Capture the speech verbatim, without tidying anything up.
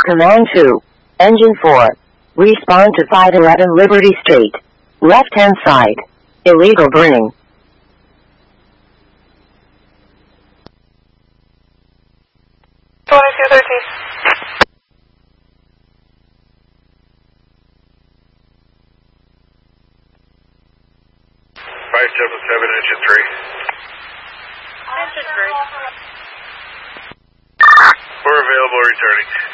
Command two. Engine four. Respond to five eleven Liberty Street. Left-hand side. Illegal burning. twenty-two thirteen. five seven seven, engine three. Engine three. We're available returning.